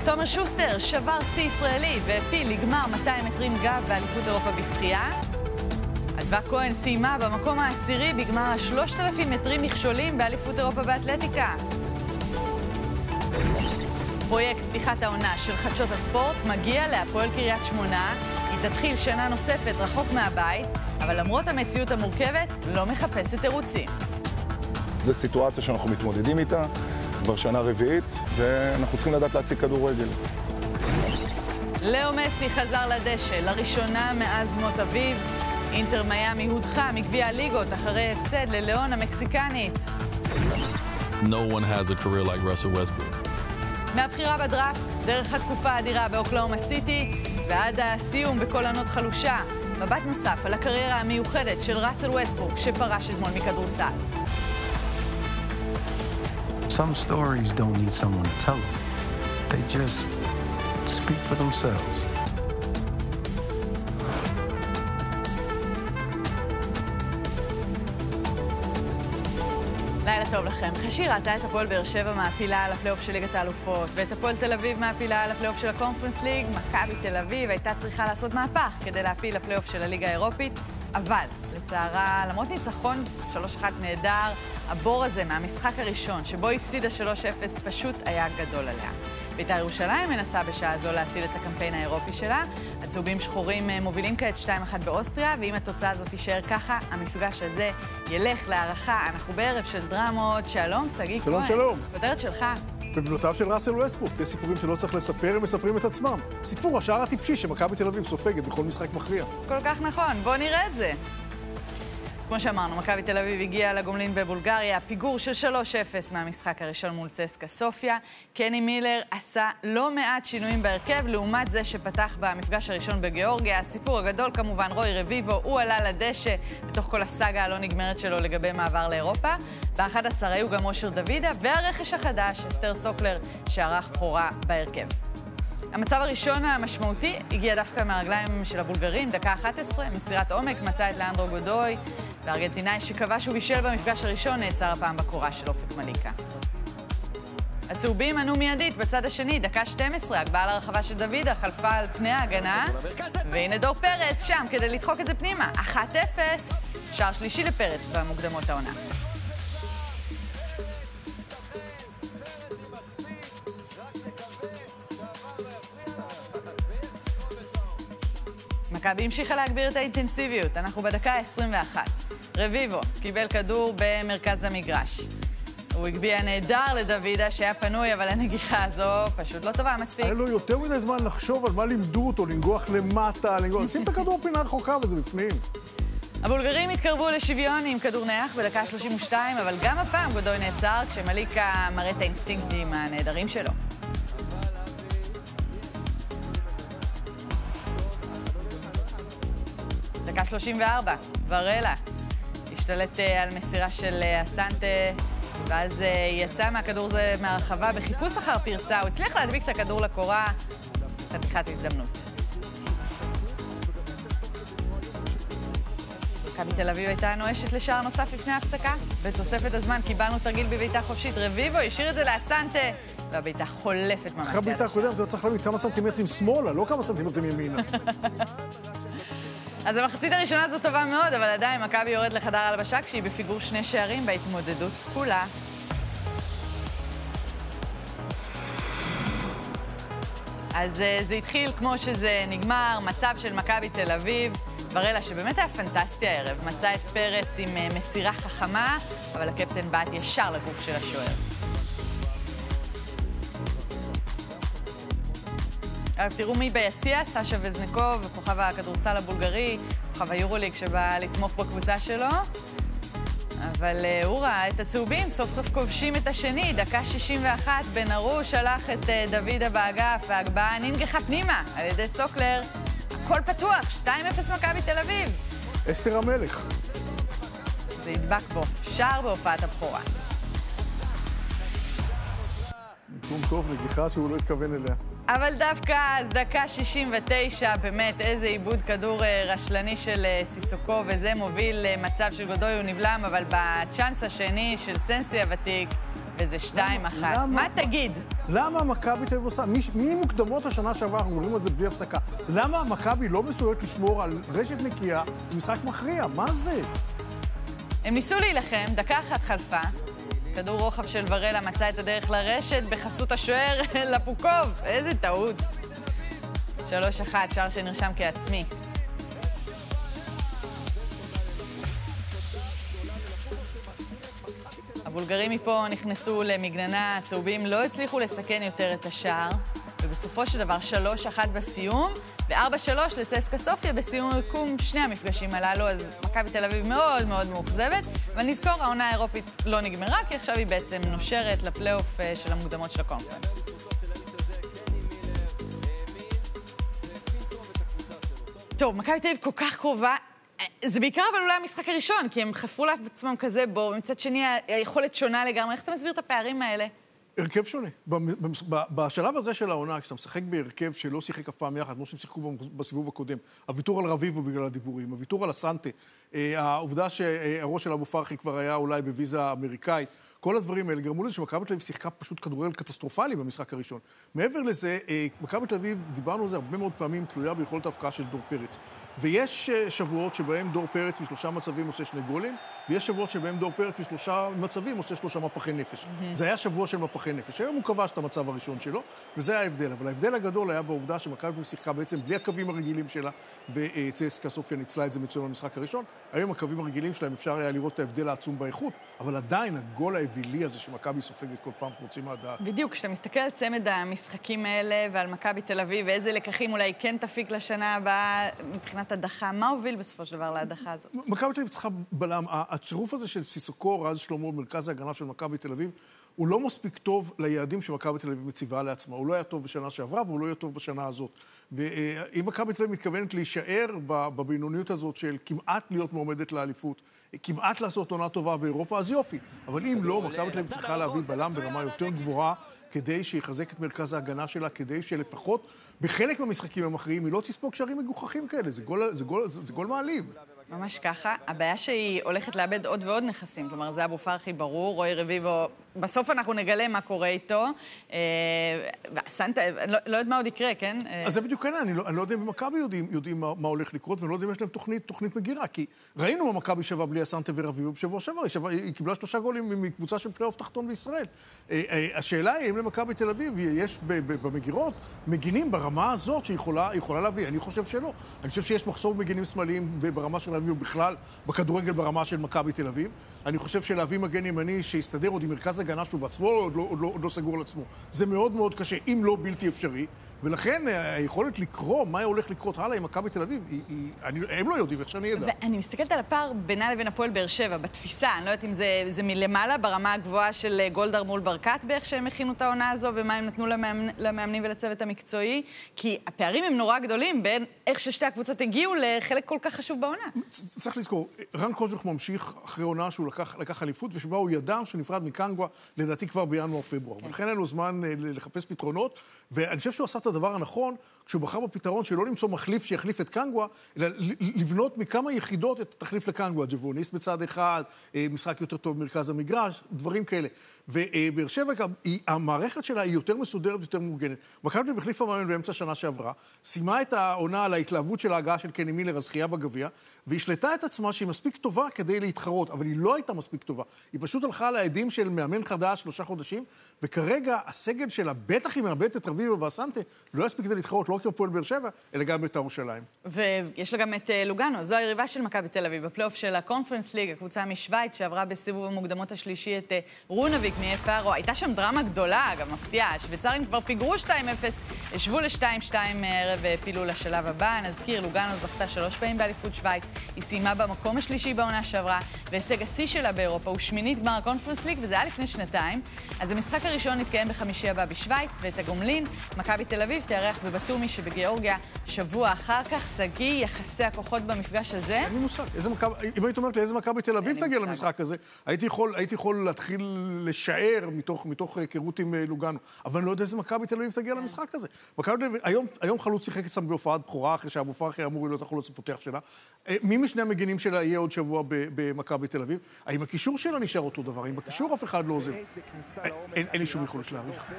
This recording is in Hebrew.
תומר שוסטר שבר שיא ישראלי והפיל לגמר 200 מטרים גב באליפות אירופה בשחייה. אדווה כהן סיימה במקום העשירי בגמר 3,000 מטרים מכשולים באליפות אירופה באתלטיקה. פרויקט פתיחת העונה של חדשות הספורט מגיע להפועל קריית שמונה. היא תתחיל שנה נוספת רחוק מהבית, אבל למרות המציאות המורכבת לא מחפשת תירוצים. זו סיטואציה שאנחנו מתמודדים איתה כבר שנה רביעית, ואנחנו צריכים לדעת להציג כדורגל. לאו מסי חזר לדשא לראשונה מאז מות אביו. אינטר מיאמי הודחה מגביע הליגות אחרי הפסד לליאון המקסיקנית. No one has a career like Russell Westbrook. מהבחירה בדראפט, דרך התקופה האדירה באוקלהומה סיטי, ועד הסיום בכל עונות חלושה, מבט נוסף על הקריירה המיוחדת של ראסל ווסטברוק שפרש אתמול מכדורסל. Some stories don't need someone to tell them. They just speak for themselves. לילה טוב לכם. חשי ראתה את הפועל באר שבע מעפילה על הפלייאוף של ליגת האלופות, ואת הפועל תל אביב מעפילה על הפלייאוף של הקונפרנס ליג. מכבי תל אביב הייתה צריכה לעשות מהפך כדי להפיל לפלייאוף של הליגה האירופית, אבל לצערה, למרות ניצחון 3-1 נהדר, הבור הזה מהמשחק הראשון, שבו הפסידה 3-0, פשוט היה גדול עליה. בית"ר ירושלים מנסה בשעה זו להציל את הקמפיין האירופי שלה. הצהובים שחורים מובילים כעת 2-1 באוסטריה, ואם התוצאה הזאת תישאר ככה, המפגש הזה ילך להערכה. אנחנו בערב של דרמות. שלום, שגיא כהן. שלום, שלום. כותרת שלך. בבנותיו של ראסל ווסטברוק, יש סיפורים שלא צריך לספר, הם מספרים את עצמם. סיפור השער הטיפשי שמכבי תל אביב סופגת בכל משחק מכריע. כל כך נכון, בוא נראה את זה. כמו שאמרנו, מכבי תל אביב הגיעה לגומלין בבולגריה, פיגור של 3-0 מהמשחק הראשון מול צסקה סופיה. קני מילר עשה לא מעט שינויים בהרכב, לעומת זה שפתח במפגש הראשון בגיאורגיה. הסיפור הגדול כמובן, רוי רביבו, הוא עלה לדשא בתוך כל הסאגה הלא נגמרת שלו לגבי מעבר לאירופה. ב-11 היו גם אושר דוידה, והרכש החדש, אסתר סוקלר, שערך בחורה בהרכב. המצב הראשון המשמעותי הגיע דווקא מהרגליים של הבולגרים, דקה 11, מסירת עומק, מצא את לאנדרו גודוי, והארגנטינאי שכבש ובישל במפגש הראשון נעצר הפעם בקורה של אופק מליקה. הצהובים ענו מיידית בצד השני, דקה 12, הגבהה לרחבה של דוידה חלפה על פני ההגנה, והנה דור פרץ שם כדי לדחוק את זה פנימה, 1-0, שער שלישי לפרץ במוקדמות העונה. מכבי המשיכה להגביר את האינטנסיביות. אנחנו בדקה 21. רביבו קיבל כדור במרכז המגרש. הוא הגביע נהדר לדוידה שהיה פנוי, אבל הנגיחה הזו פשוט לא טובה מספיק. היה לו יותר מדי זמן לחשוב על מה לימדו אותו, לנגוח למטה, שים את הכדור פינה רחוקה וזה בפנים. הבולגרים התקרבו לשוויון עם כדור נייח בדקה 32, אבל גם הפעם גודוי נעצר כשמליקה מראה את האינסטינקטים הנהדרים שלו. דקה 34, ורלה השתלט על מסירה של אסנטה, ואז יצא מהכדור זה מהרחבה בחיפוש אחר פרצה. הוא הצליח להדביק את הכדור לקורה, חתיכת הזדמנות. מכבי תל אביב הייתה נואשת לשער נוסף לפני ההפסקה. בתוספת הזמן קיבלנו תרגיל בביתה חופשית. רביבו השאיר את זה לאסנטה, והביתה חולפת ממש. אחרי הביתה הקודמת, אתה צריך להביא כמה סנטימטרים שמאלה, לא כמה סנטימטרים ימינה. אז המחצית הראשונה זו טובה מאוד, אבל עדיין מכבי יורד לחדר הלבשה כשהיא בפיגור 2 שערים בהתמודדות כולה. אז זה התחיל כמו שזה נגמר, מצב של מכבי תל אביב. ורלה, שבאמת היה פנטסטי הערב, מצא את פרץ עם מסירה חכמה, אבל הקפטן בעט ישר לגוף של השוער. תראו מי ביציע, סשה וזניקוב, כוכב הכדורסל הבולגרי, כוכב היורוליג שבא לתמוך בקבוצה שלו. אבל הוא ראה את הצהובים, סוף סוף כובשים את השני, דקה 61, בן ארוש שלח את דוידה באגף, וההגבהה ננגחה פנימה על ידי סוקלר. הכל פתוח, 2-0 מכבי תל אביב. אסתר המלך. זה ידבק בו, שער בהופעת הבכורה. נתון טוב, נגיחה שהוא לא התכוון אליה. אבל דווקא אז דקה 69, באמת איזה איבוד כדור רשלני של סיסוקו, וזה מוביל למצב של גודוי, הוא נבלם, אבל בצ'אנס השני של סנסי הוותיק, וזה 2-1. מה תגיד? למה מכבי תל אביב עושה? מי מוקדמות השנה שעברה, אנחנו אומרים על זה בלי הפסקה. למה מכבי לא מסוגלת לשמור על רשת נקייה במשחק מכריע? מה זה? הם ניסו להילחם, דקה אחת חלפה. כדור רוחב של ורלה מצא את הדרך לרשת בחסות השוער לפוקוב. איזה טעות. 3-1, שער שנרשם כעצמי. הבולגרים מפה נכנסו למגננה, הצהובים לא הצליחו לסכן יותר את השער, ובסופו של דבר 3-1 בסיום, ו4-3 לצסקה סופיה בסיום עיקום שני המפגשים הללו, אז מכבי תל אביב מאוד מאוד מאוכזבת, אבל נזכור, העונה האירופית לא נגמרה, כי עכשיו היא בעצם נושרת לפלייאוף של המוקדמות של הקונפרנס. טוב, מכבי תל אביב כל כך קרובה, זה בעיקר אבל אולי המשחק הראשון, כי הם חפרו לעצמם כזה בור, ומצד שני היכולת שונה לגמרי. איך אתה מסביר את הפערים האלה? הרכב שונה. בשלב הזה של העונה, כשאתה משחק בהרכב שלא שיחק אף פעם יחד, כמו שהם שיחקו בסיבוב הקודם, הוויתור על רביבו בגלל הדיבורים, הוויתור על הסנטה, העובדה שהראש של אבו פרחי כבר היה אולי בוויזה אמריקאית, כל הדברים האלה גרמו לזה שמכבי תל אביב שיחקה פשוט כדורגל קטסטרופלי במשחק הראשון. מעבר לזה, מכבי תל אביב, דיברנו על זה הרבה מאוד פעמים, תלויה ביכולת ההפקעה של דור פרץ. ויש שבועות שבהם דור פרץ משלושה מצבים עושה 2 גולים, ויש שבועות שבהם דור פרץ משלושה מצבים עושה 3 מפחי נפש. זה היה שבוע של מפחי נפש. היום הוא כבש את המצב הראשון שלו, וזה ההבדל. אבל ההבדל הגדול היה בעובדה שמכבי תל אביב שיחקה בעצם בלי הקווים הרגילים שלה, וצסקה סופיה ניצלה את זה מצוין במשחק הראשון. היום הקווים הרגילים שלהם אפשר היה לראות את ההבדל העצום באיכות, אבל עדיין הגול האווילי הזה שמכבי סופגת כל פעם רוצים מהדעת. בדיוק, כשאתה מסתכל על צמד המשחקים האלה ועל מכבי תל אביב, ואיזה לקחים אולי כן תפיק לשנה הבאה מבחינת הדחה, מה הוביל בסופו של דבר להדחה הזאת? מכבי תל אביב צריכה בלם. הצירוף הזה של סיסוקו, רז שלמה, מרכז ההגנה של מכבי תל אביב, הוא לא מספיק טוב ליעדים שמכבי תל אביב מציבה לעצמה. הוא לא היה טוב בשנה שעברה, והוא לא יהיה טוב בשנה הזאת. ואם מכבי תל אביב מתכוונת להישאר בבינוניות הזאת של כמעט להיות מועמדת לאליפות, כמעט לעשות עונה טובה באירופה, אז יופי. אבל אם לא, מכבי תל אביב צריכה להביא בלם ברמה יותר גבוהה, כדי שיחזק את מרכז ההגנה שלה, כדי שלפחות בחלק מהמשחקים המכריעים היא לא תספוג שערים מגוחכים כאלה. זה גול מעליב. ממש ככה. הבעיה שהיא הולכת לאבד עוד ועוד נכסים. כלומר, זה אבו פרחי ברור, רועי רביבו, בסוף אנחנו נגלה מה קורה איתו. סנטה, לא יודעת מה עוד יקרה, כן? אז זה בדיוק העניין, אני לא יודע אם במכבי יודעים מה הולך לקרות, ואני לא יודע אם יש להם תוכנית מגירה, כי ראינו מה מכבי שווה בלי הסנטה ורביבו בשבוע שעבר, היא קיבלה 3 גולים מקבוצה של פלייאוף תחתון בישראל. השאלה היא, אם למכבי תל אביב יש במגירות מגינים ברמה הזאת שיכולה להביא. אני חושב שלא. אני חושב שיש מחסור במגינים שמאליים ברמה של רביבו בכלל, בכדורגל ברמה של מכבי תל אביב. אני חושב שלהביא מגן ימני שיסתדר עוד עם מרכז הגנה שהוא בעצמו עוד לא סגור על עצמו. זה מאוד מאוד קשה, אם לא בלתי אפשרי, ולכן היכולת לקרוא מה הולך לקרות הלאה עם מכבי תל אביב, הם לא יודעים איך שאני אדע. ואני מסתכלת על הפער בינה לבין הפועל באר שבע, בתפיסה, אני לא יודעת אם זה מלמעלה, ברמה הגבוהה של גולדהר מול ברקת, באיך שהם הכינו את העונה הזו, ומה הם נתנו למאמנים ולצוות המקצועי, כי הפערים הם נורא גדולים בין איך ששתי הקבוצות הגיעו לחלק כל כך חשוב בעונה. צריך לזכור, רן קוז'וך ממשיך אחרי עונה שהוא לקח אליפות, ושבה הוא ידע שנפרד מקנגווה, לדעתי כבר בינואר-פברואר. ולכן היה לו זמן לחפש פתרונות, ואני חושב שהוא עשה את הדבר הנכון, כשהוא בחר בפתרון שלא למצוא מחליף שיחליף את קנגווה, אלא לבנות מכמה יחידות את התחליף לקנגווה, ג'בוניסט בצד אחד, משחק יותר טוב במרכז המגרש, דברים כאלה. ובאר שבע, המערכת שלה היא יותר מסודרת ויותר מאורגנת. מכבי תל אביב החליפה מאמן באמצע שנה שעברה, סיימה את העונה על ההתלהבות של ההגעה של קני מילר, הזכייה בגביע, והיא השלטה את עצמה שהיא מספיק טובה כדי להתחרות, אבל היא לא הייתה מספיק טובה. היא פשוט הלכה על העדים של מאמן חדש 3 חודשים, וכרגע הסגל שלה, בטח היא מאבדת את רביבו והסנטה, לא יספיק כדי להתחרות לא רק עם הפועל באר שבע, אלא גם בית"ר ירושלים. ויש לה גם את לוגאנו, זו היריבה של מכבי תל אביב, בפלייאוף של הקונפרנס ליג, הקבוצה משוויץ שעברה בסיבוב המוקדמות השלישי את רונביק מאפארו. הייתה שם דרמה גדולה, גם מפתיעה. השוויצרים כבר פיגרו 2-0, ישבו ל-2-2 ופילו לשלב הבא. נזכיר, לוגאנו זכתה 3 פעמים באליפות שוויץ. היא סיימה במקום השלישי בעונה שעברה, והישג השיא שלה באירופה הוא שמינית גמר הקונפרנס ליג, וזה היה לפני 2 אז המשחק הראשון יתקיים בחמישי הבא בשוויץ, ואת הגומלין, מכבי תל אביב תארח בבטומי שבגיאורגיה שבוע אחר כך. סגי, יחסי הכוחות במפגש הזה. אין לי מושג. אם היית אומרת לי איזה מכבי תל אביב תגיע למשחק הזה, הייתי יכול להתחיל לשער מתוך היכרות עם לוגאנו, אבל אני לא יודע איזה מכבי תל אביב תגיע למשחק הזה. מכבי תל אביב, היום חלוץ שיחק אצלם בהופעת בכורה, אחרי שאבו פרחי אמור להיות החלוץ הפותח שלה. מי משני המגינים שלה יהיה עוד שבוע במכבי תל אביב? האם הקישור שלה נשאר אותו דבר? האם בקישור אף אחד לא זהו. אין לי שום יכולת להעריך.